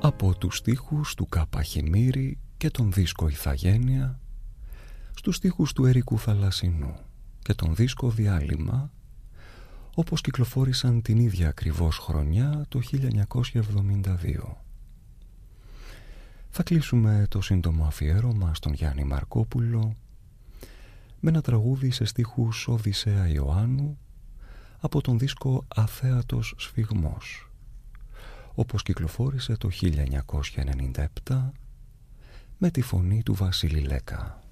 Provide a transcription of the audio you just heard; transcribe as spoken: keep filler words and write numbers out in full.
από τους στίχους του Κάπα Χιμήρη και τον δίσκο Ιθαγένεια στους στίχους του Ερικού Θαλασσινού και τον δίσκο Διάλειμμα, όπως κυκλοφόρησαν την ίδια ακριβώς χρονιά το χίλια εννιακόσια εβδομήντα δύο. Θα κλείσουμε το σύντομο αφιέρωμα στον Γιάννη Μαρκόπουλο με ένα τραγούδι σε στίχους Οδυσσέα Ιωάννου από τον δίσκο Αθέατος Σφιγμός, όπως κυκλοφόρησε το χίλια εννιακόσια ενενήντα επτά με τη φωνή του Βασίλη Λέκα.